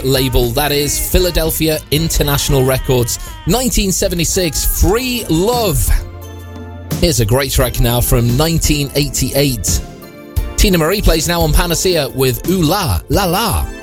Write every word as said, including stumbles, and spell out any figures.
label, that is Philadelphia International Records. nineteen seventy-six, Free Love. Here's a great track now from nineteen eighty-eight. Tina Marie plays now on Panacea with Ooh La La La.